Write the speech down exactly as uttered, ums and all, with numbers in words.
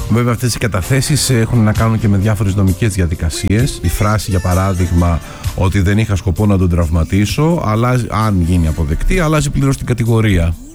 Βέβαια, αυτές οι καταθέσεις έχουν να κάνουν και με διάφορες νομικές διαδικασίες. Η φράση, για παράδειγμα, ότι δεν είχα σκοπό να τον τραυματίσω, αλλάζει, αν γίνει αποδεκτή, αλλάζει πλήρως την κατηγορία.